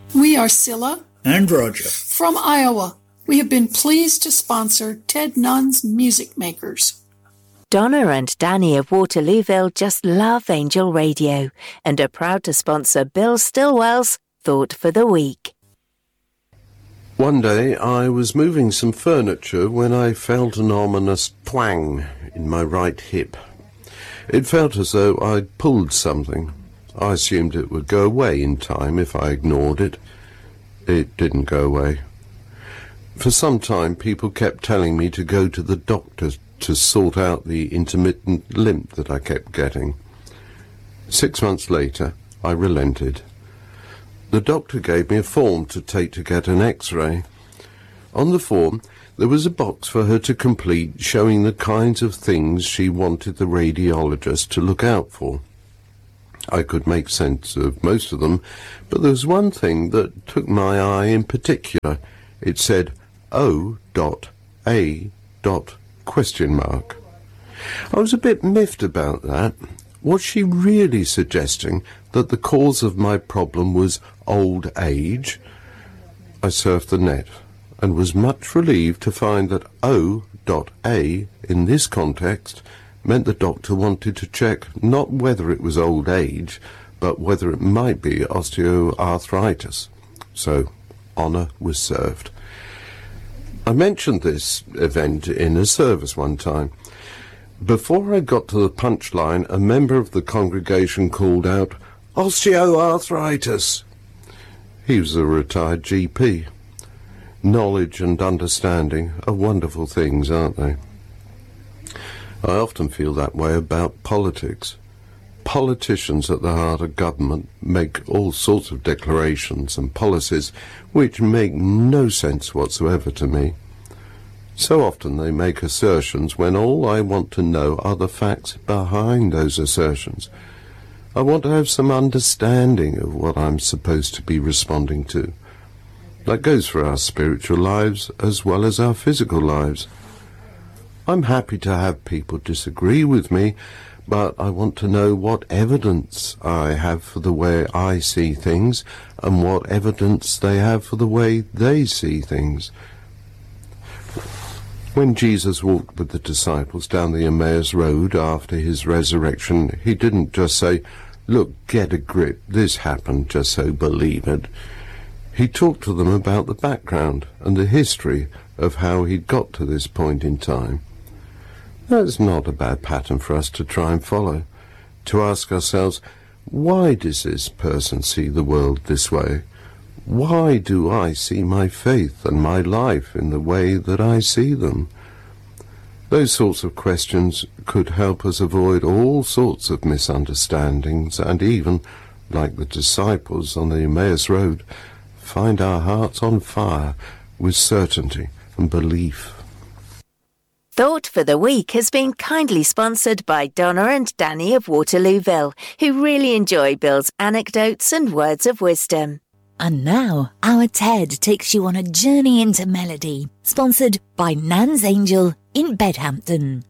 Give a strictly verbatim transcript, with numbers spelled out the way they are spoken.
We are Scylla and Roger from Iowa. We have been pleased to sponsor Ted Nunn's Music Makers. Donna and Danny of Waterlooville just love Angel Radio and are proud to sponsor Bill Stillwell's Thought for the Week. One day I was moving some furniture when I felt an ominous twang in my right hip. It felt as though I'd pulled something. I assumed it would go away in time if I ignored it. It didn't go away. For some time people kept telling me to go to the doctor to sort out the intermittent limp that I kept getting. Six months later I relented. The doctor gave me a form to take to get an X-ray. On the form there was a box for her to complete showing the kinds of things she wanted the radiologist to look out for. I could make sense of most of them, but there was one thing that took my eye in particular. It said O A question mark. I was a bit miffed about that. Was she really suggesting that the cause of my problem was old age? I surfed the net and was much relieved to find that O A in this context meant the doctor wanted to check not whether it was old age, but whether it might be osteoarthritis. So, honour was served. I mentioned this event in a service one time. Before I got to the punchline, a member of the congregation called out, "Osteoarthritis!" He was a retired G P. Knowledge and understanding are wonderful things, aren't they? I often feel that way about politics. Politicians at the heart of government make all sorts of declarations and policies which make no sense whatsoever to me. So often they make assertions when all I want to know are the facts behind those assertions. I want to have some understanding of what I'm supposed to be responding to. That goes for our spiritual lives as well as our physical lives. I'm happy to have people disagree with me, but I want to know what evidence I have for the way I see things and what evidence they have for the way they see things. When Jesus walked with the disciples down the Emmaus Road after his resurrection, he didn't just say, "Look, get a grip, this happened, just so believe it." He talked to them about the background and the history of how he'd got to this point in time. That's not a bad pattern for us to try and follow, to ask ourselves, why does this person see the world this way? Why do I see my faith and my life in the way that I see them? Those sorts of questions could help us avoid all sorts of misunderstandings and even, like the disciples on the Emmaus Road, find our hearts on fire with certainty and belief. Thought for the Week has been kindly sponsored by Donna and Danny of Waterlooville, who really enjoy Bill's anecdotes and words of wisdom. And now, our Ted takes you on a journey into melody, sponsored by Nan's Angel in Bedhampton.